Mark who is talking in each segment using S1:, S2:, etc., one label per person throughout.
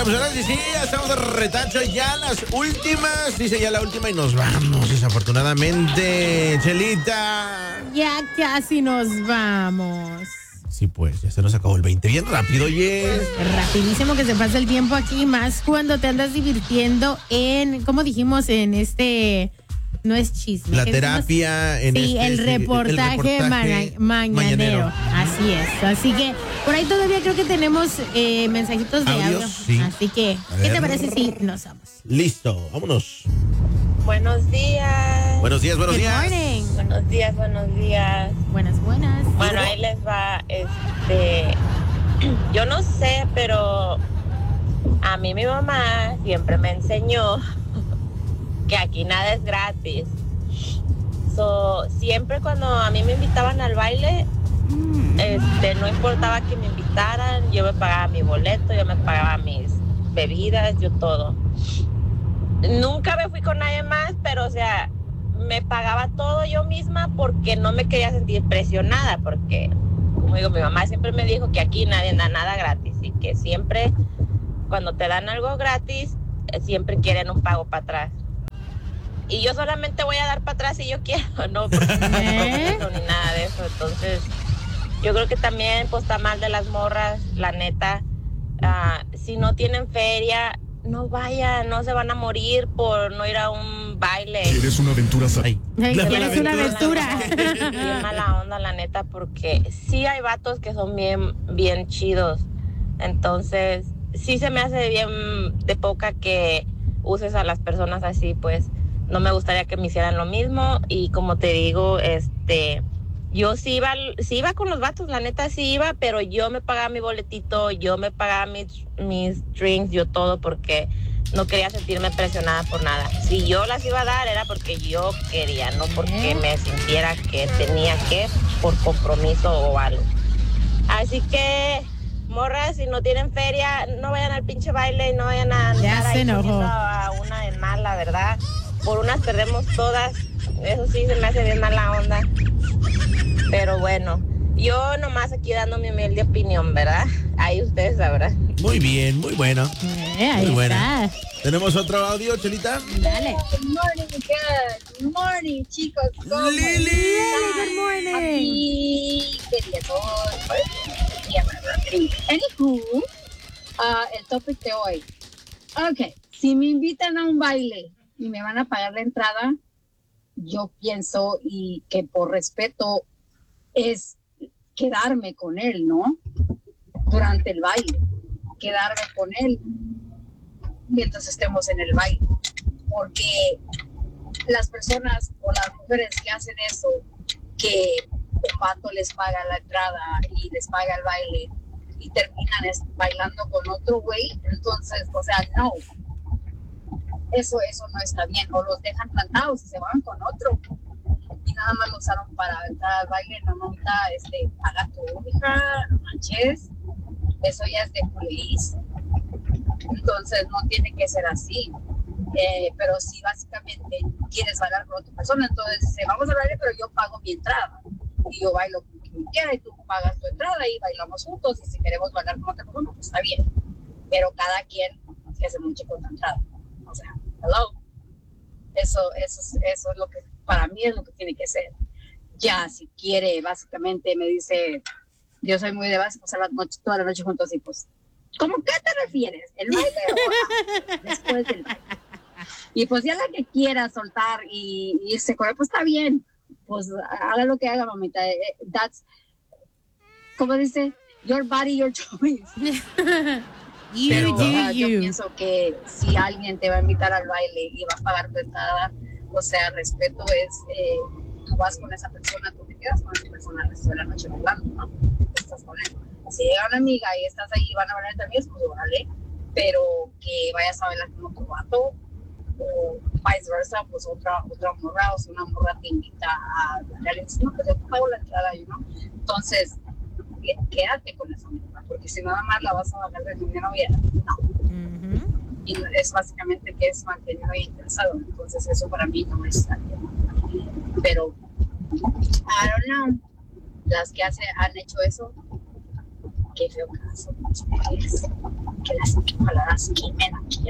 S1: Pues ahora sí, ya estamos de retacho, ya las últimas, dice ya la última y nos vamos, desafortunadamente, Chelita.
S2: Ya casi nos vamos.
S1: Sí, pues, ya se nos acabó el 20 bien rápido, yes.
S2: Rapidísimo que se pasa el tiempo aquí, más cuando te andas divirtiendo en, como dijimos, en no es chisme.
S1: La terapia en
S2: sí, el reportaje mañanero. Así es. Así que por ahí todavía creo que tenemos mensajitos de audio.
S1: Sí.
S2: Así que, ¿qué te parece si nos vamos?
S1: Listo, vámonos.
S3: Buenos días.
S1: Buenos días, buenos
S2: Good
S1: días.
S2: morning.
S3: Buenos días, buenos días.
S2: Buenas.
S3: Bueno, ahí les va, yo no sé, pero a mí mi mamá siempre me enseñó que aquí nada es gratis. Siempre cuando a mí me invitaban al baile, no importaba que me invitaran, yo me pagaba mi boleto, yo me pagaba mis bebidas, yo todo. Nunca me fui con nadie más, pero o sea, me pagaba todo yo misma porque no me quería sentir presionada, porque, como digo, mi mamá siempre me dijo que aquí nadie da nada gratis y que siempre, cuando te dan algo gratis, siempre quieren un pago para atrás. Y yo solamente voy a dar para atrás si yo quiero, no porque no ni nada de eso. Entonces, yo creo que también pues está mal de las morras, la neta. Si no tienen feria, no vayan, no se van a morir por no ir a un baile.
S4: Eres una aventura.
S2: Eres una aventura.
S3: Bien mala onda, la neta, porque sí hay vatos que son bien chidos. Entonces, sí se me hace bien de poca que uses a las personas así, pues. No me gustaría que me hicieran lo mismo. Y como te digo, yo sí iba con los vatos, la neta sí iba, pero yo me pagaba mi boletito, yo me pagaba mis drinks, yo todo, porque no quería sentirme presionada por nada. Si yo las iba a dar era porque yo quería, no porque me sintiera que tenía que por compromiso o algo. Así que, morras, si no tienen feria, no vayan al pinche baile y no vayan a andar ahí poniendo a una de mal, la verdad. Por unas perdemos todas, eso sí se me hace bien mala onda. Pero bueno, yo nomás aquí dando mi humilde opinión, ¿verdad? Ahí ustedes sabrán.
S1: Muy bien, muy bueno.
S2: Ahí
S1: muy buena.
S2: está.
S1: ¿Tenemos otro audio, Chelita?
S2: Dale.
S5: Good morning, chicos. ¿Cómo
S1: Lili.
S2: Good morning.
S5: Aquí quería Anywho, el topic de hoy. Ok, si me invitan a un baile y me van a pagar la entrada, yo pienso y que por respeto es quedarme con él, ¿no? Durante el baile, quedarme con él mientras estemos en el baile, porque las personas o las mujeres que hacen eso, que un vato les paga la entrada y les paga el baile y terminan bailando con otro güey, entonces, o sea, no. Eso no está bien, o los dejan plantados y se van con otro y nada más lo usaron para entrar al baile. No, mamita, paga tu hija, no manches, eso ya es de police. Entonces no tiene que ser así, pero si básicamente quieres bailar con otra persona, entonces dice, vamos a bailar, pero yo pago mi entrada y yo bailo con quien quiera y tú pagas tu entrada y bailamos juntos, y si queremos bailar con otra persona, pues está bien, pero cada quien se hace mucho con la entrada. O sea, hello. Eso es lo que, para mí es lo que tiene que ser. Ya, si quiere, básicamente me dice, yo soy muy de base, pasar la noche, toda la noche juntos, y pues, ¿cómo qué te refieres? ¿El baile o después del baile? Y pues ya la que quiera soltar y irse con él, pues está bien. Pues haga lo que haga, mamita. That's, ¿cómo dice? Your body, your choice.
S2: Yo
S5: pienso que si alguien te va a invitar al baile y va a pagar tu entrada, o sea, respeto es, tú vas con esa persona, tú te quedas con esa persona el resto de la noche bailando, ¿no? Estás con él. Si llega una amiga y estás ahí y van a bailar también, pues órale, pero que vayas a bailar con otro vato o viceversa, pues otra morra, o sea, una morra te invita a bailar y dices, no, pues yo te pago la entrada, ¿no? Entonces, quédate con esa morra, porque si nada más la vas a bajar de mi novia, no. Uh-huh. Y es básicamente que es mantenido e interesado, entonces eso para mí no está bien. Pero, I don't know, las que han hecho eso, qué feo caso. los bailes, que las palabras quimen aquí,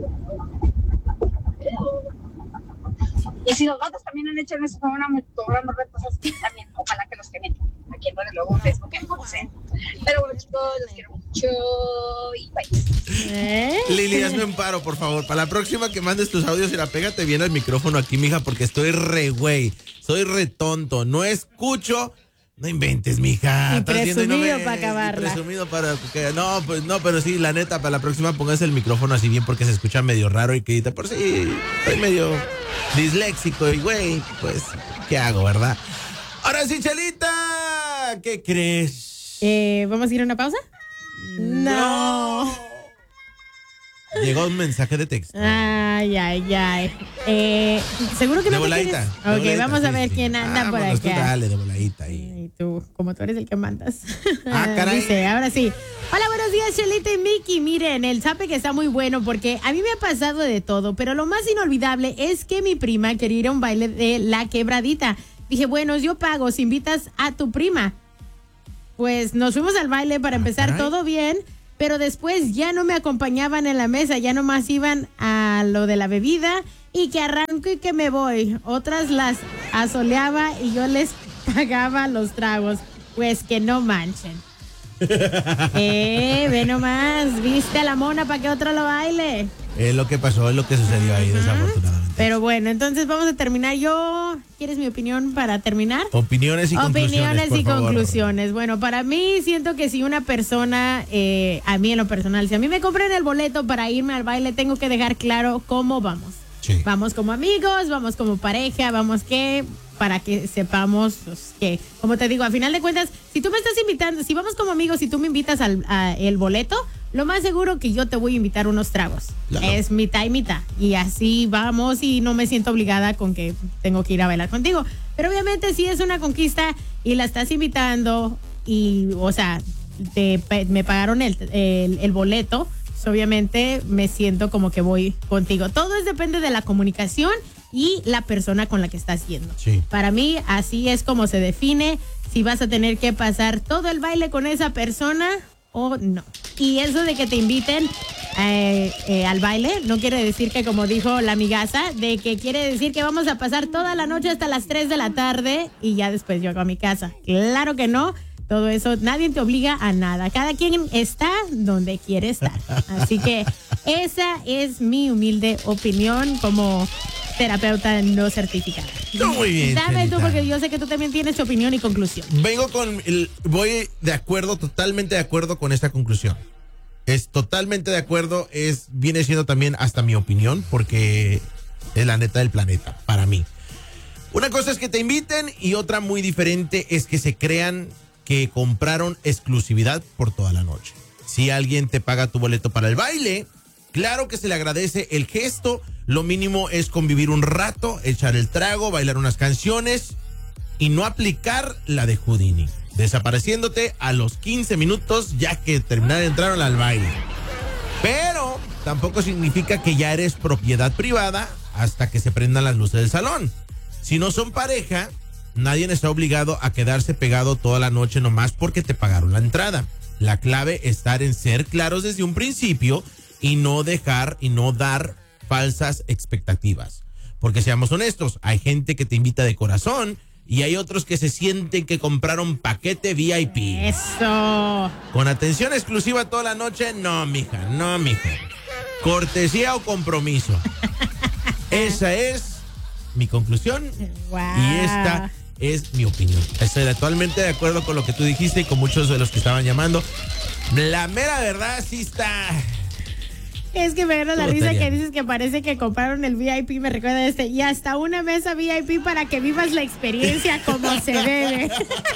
S5: y si los gatos también han hecho eso con una cobrando retos así, también ojalá que los quemen. Aquí en luego Facebook, no sé. Pero bueno, chicos, los quiero mucho y bye.
S1: Lili, hazme un paro, por favor. Para la próxima que mandes tus audios, y la pégate bien al micrófono aquí, mija, porque estoy re güey. Soy re tonto. No escucho. No inventes, mija.
S2: Y presumido para acabarla.
S1: Presumido para que no, pues no, pero sí, la neta, para la próxima pongas el micrófono así bien porque se escucha medio raro y que por sí, estoy medio disléxico y güey, pues, ¿qué hago, verdad? Ahora sí, Chelita, ¿qué crees?
S2: ¿Vamos a ir a una pausa? No.
S1: Llegó un mensaje de texto.
S2: Ay. Seguro que no
S1: de
S2: te
S1: voladita,
S2: quieres.
S1: de
S2: Ok,
S1: voladita,
S2: vamos a ver
S1: sí.
S2: quién anda por
S1: Vámonos,
S2: acá.
S1: Tú dale, de voladita ahí.
S2: Y tú, como tú eres el que mandas.
S1: Caray.
S2: Dice, ahora sí. Hola, buenos días, Chelita y Mickey. Miren, el zape que está muy bueno porque a mí me ha pasado de todo, pero lo más inolvidable es que mi prima quería ir a un baile de La Quebradita. Dije, bueno, yo pago si invitas a tu prima. Pues nos fuimos al baile para empezar,
S1: caray.
S2: todo bien, pero después ya no me acompañaban en la mesa, ya nomás iban a lo de la bebida y que arranco y que me voy. Otras las asoleaba y yo les pagaba los tragos. Pues que no manchen. Ve nomás, viste a la mona para que otro lo baile.
S1: Es lo que pasó, es lo que sucedió ahí, desafortunadamente.
S2: Pero bueno, entonces vamos a terminar. ¿Quieres mi opinión para terminar?
S1: Opiniones y
S2: Opiniones
S1: conclusiones,
S2: y
S1: por favor.
S2: conclusiones. Bueno, para mí siento que si una persona, a mí en lo personal, si a mí me compran el boleto para irme al baile, tengo que dejar claro cómo vamos.
S1: Sí.
S2: Vamos como amigos, vamos como pareja, vamos para que sepamos que, como te digo, a final de cuentas, si tú me estás invitando, si vamos como amigos, si tú me invitas el boleto, lo más seguro que yo te voy a invitar unos tragos.
S1: Claro.
S2: Es mitad y mitad. Y así vamos y no me siento obligada con que tengo que ir a bailar contigo. Pero obviamente si es una conquista y la estás invitando y, o sea, me pagaron el boleto, pues obviamente me siento como que voy contigo. Todo depende de la comunicación y la persona con la que estás yendo.
S1: Sí.
S2: Para mí, así es como se define si vas a tener que pasar todo el baile con esa persona o no. Y eso de que te inviten al baile no quiere decir que, como dijo la amigaza, de que quiere decir que vamos a pasar toda la noche hasta las 3 de la tarde y ya después yo a mi casa. Claro que no. Todo eso, nadie te obliga a nada. Cada quien está donde quiere estar. Así que esa es mi humilde opinión como terapeuta no certificada.
S1: No, muy bien,
S2: Dame tú,
S1: Chelita.
S2: porque yo sé que tú también tienes tu opinión y conclusión.
S1: Vengo voy de acuerdo, totalmente de acuerdo con esta conclusión. Es totalmente de acuerdo, viene siendo también hasta mi opinión, porque es la neta del planeta, para mí. Una cosa es que te inviten y otra muy diferente es que se crean que compraron exclusividad por toda la noche. Si alguien te paga tu boleto para el baile, claro que se le agradece el gesto. Lo mínimo es convivir un rato, echar el trago, bailar unas canciones y no aplicar la de Houdini, desapareciéndote a los 15 minutos ya que entraron al baile. Pero tampoco significa que ya eres propiedad privada hasta que se prendan las luces del salón. Si no son pareja, nadie está obligado a quedarse pegado toda la noche nomás porque te pagaron la entrada. La clave está en ser claros desde un principio y no dar falsas expectativas. Porque seamos honestos, hay gente que te invita de corazón y hay otros que se sienten que compraron paquete VIP.
S2: Eso.
S1: Con atención exclusiva toda la noche, no, mija. Cortesía o compromiso. Esa es mi conclusión.
S2: Wow.
S1: Y esta es mi opinión. Estoy totalmente de acuerdo con lo que tú dijiste y con muchos de los que estaban llamando. La mera verdad sí está.
S2: Es que me agarra la
S1: Todo
S2: risa
S1: está
S2: que
S1: bien.
S2: dices que parece que compraron el VIP, me recuerda y hasta una mesa VIP para que vivas la experiencia como se debe.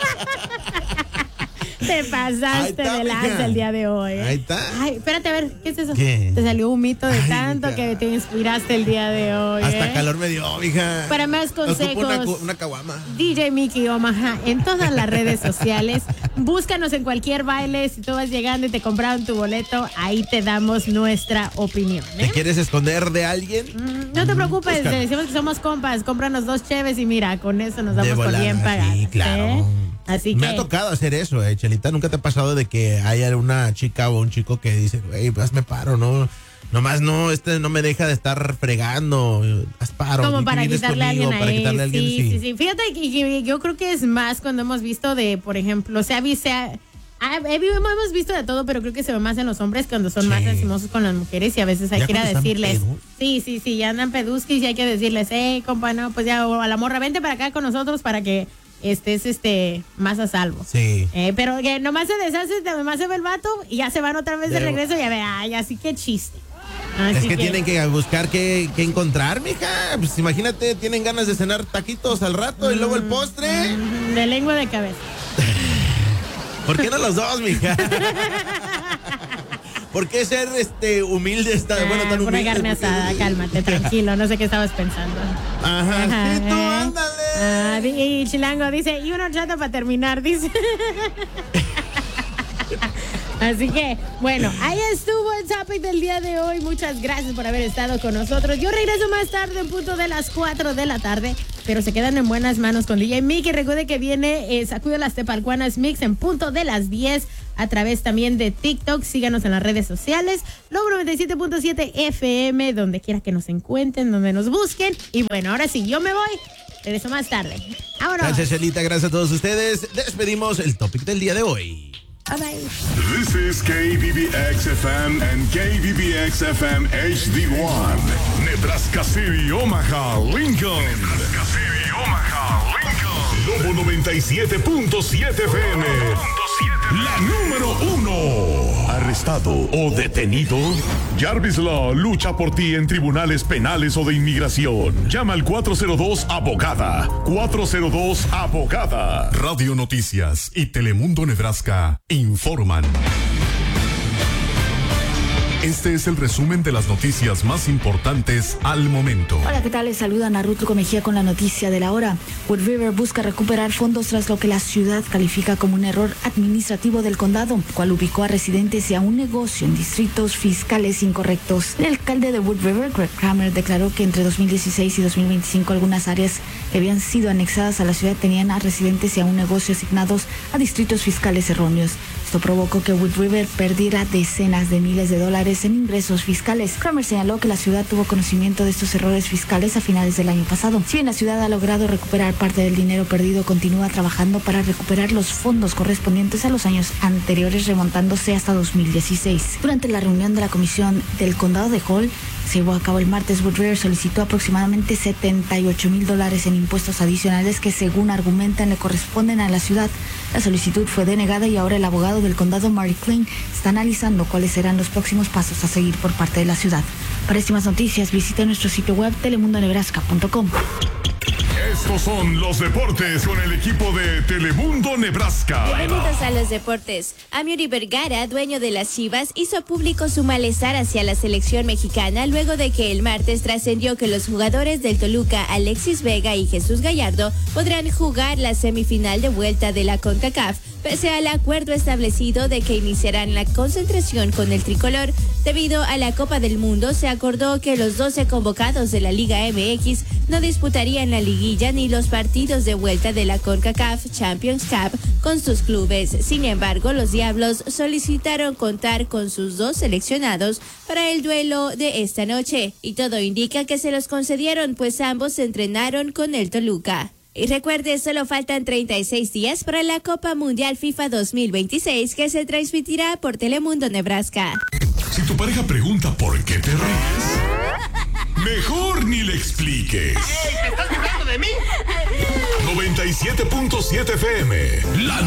S2: Te
S1: Ahí
S2: pasaste
S1: está,
S2: de lanza
S1: mija.
S2: el día de hoy.
S1: Ahí está.
S2: Ay, espérate, a ver, ¿qué es eso?
S1: ¿Qué?
S2: Te salió un mito de
S1: Ay,
S2: tanto
S1: mija.
S2: que te inspiraste el día de hoy.
S1: Hasta calor me dio, mija.
S2: Para más consejos,
S1: Ocupo una caguama.
S2: DJ Mickey Omaha en todas las redes sociales. Búscanos en cualquier baile. Si tú vas llegando y te compraron tu boleto, ahí te damos nuestra opinión.
S1: ¿Te quieres esconder de alguien?
S2: No te preocupes,
S1: Búscanos.
S2: te decimos que somos compas. Cómpranos 2 cheves y mira, con eso nos
S1: De
S2: damos por
S1: volada,
S2: bien pagados.
S1: sí, claro.
S2: Así
S1: Me
S2: que
S1: ha tocado hacer eso, Chelita. ¿Nunca te ha pasado de que haya una chica o un chico que dice, güey, hazme paro, no? Nomás no, no me deja de estar fregando, haz paro.
S2: como para quitarle a alguien
S1: para quitarle a alguien,
S2: sí. Fíjate que yo creo que es más cuando hemos visto de, por ejemplo, hemos visto de todo, pero creo que se ve más en los hombres cuando son más encimosos con las mujeres y a veces hay que ir a decirles. Sí, ya andan pedusquis y hay que decirles, compa, no, pues ya, a la morra, vente para acá con nosotros para que estés más a salvo.
S1: Sí.
S2: Pero que nomás se deshace, nomás se ve el vato y ya se van otra vez de regreso y a ver, ay, así que chiste. Así
S1: es que tienen que buscar qué encontrar, mija. Pues imagínate, tienen ganas de cenar taquitos al rato y luego el postre.
S2: De lengua de cabeza.
S1: ¿Por qué no los dos, mija? ¿Por qué ser humilde? Bueno, tan
S2: una
S1: humilde.
S2: carne asada, cálmate, tranquilo, no sé qué estabas pensando.
S1: Ajá, sí, tú ándale.
S2: Y Chilango dice, y una chata para terminar, dice. Así que, bueno, ahí estuvo el topic del día de hoy. Muchas gracias por haber estado con nosotros. Yo regreso más tarde, en punto de las 4 de la tarde, pero se quedan en buenas manos con DJ Mickey. Recuerde que viene Sacude las Tepalcuanas Mix en punto de las 10 a través también de TikTok. Síganos en las redes sociales. Lobo 97.7 FM, donde quiera que nos encuentren, donde nos busquen. Y bueno, ahora sí, yo me voy. Regreso más tarde. Vámonos.
S1: Gracias, Chelita. Gracias a todos ustedes. Despedimos el topic del día de hoy.
S2: Bye.
S4: This is KBBX FM and KBBX FM HD1. Nebraska City, Omaha, Lincoln. Nebraska City, Omaha, Lincoln. Lobo 97.7 FM. La número 1. ¿Arrestado o detenido? Jarvis Law lucha por ti en tribunales penales o de inmigración. Llama al 402-ABOGADA. 402-ABOGADA. Radio Noticias y Telemundo Nebraska informan. Este es el resumen de las noticias más importantes al momento.
S6: Hola, ¿qué tal? Les saluda Narutluco Mejía con la noticia de la hora. Wood River busca recuperar fondos tras lo que la ciudad califica como un error administrativo del condado, cual ubicó a residentes y a un negocio en distritos fiscales incorrectos. El alcalde de Wood River, Greg Kramer, declaró que entre 2016 y 2025 algunas áreas que habían sido anexadas a la ciudad tenían a residentes y a un negocio asignados a distritos fiscales erróneos. Esto provocó que Wood River perdiera decenas de miles de dólares en ingresos fiscales. Kramer señaló que la ciudad tuvo conocimiento de estos errores fiscales a finales del año pasado. Si bien la ciudad ha logrado recuperar parte del dinero perdido, continúa trabajando para recuperar los fondos correspondientes a los años anteriores, remontándose hasta 2016. Durante la reunión de la Comisión del Condado de Hall, se llevó a cabo el martes, Wood River solicitó aproximadamente $78,000 en impuestos adicionales que, según argumentan, le corresponden a la ciudad. La solicitud fue denegada y ahora el abogado del condado, Marty Klein, está analizando cuáles serán los próximos pasos a seguir por parte de la ciudad. Para más noticias, visite nuestro sitio web telemundonebraska.com.
S4: Estos son los deportes con el equipo de Telemundo Nebraska.
S7: Bienvenidos a los deportes. Amaury Vergara, dueño de las Chivas, hizo público su malestar hacia la selección mexicana luego de que el martes trascendió que los jugadores del Toluca, Alexis Vega y Jesús Gallardo, podrán jugar la semifinal de vuelta de la CONCACAF, pese al acuerdo establecido de que iniciarán la concentración con el tricolor. Debido a la Copa del Mundo, se acordó que los 12 convocados de la Liga MX no disputarían la liguilla ni los partidos de vuelta de la CONCACAF Champions Cup con sus clubes. Sin embargo, los Diablos solicitaron contar con sus dos seleccionados para el duelo de esta noche, y todo indica que se los concedieron, pues ambos se entrenaron con el Toluca. Y recuerde, solo faltan 36 días para la Copa Mundial FIFA 2026, que se transmitirá por Telemundo Nebraska.
S4: Si tu pareja pregunta por qué te ríes, mejor ni le expliques.
S8: ¿Te estás burlando de mí?
S4: 97.7 FM, la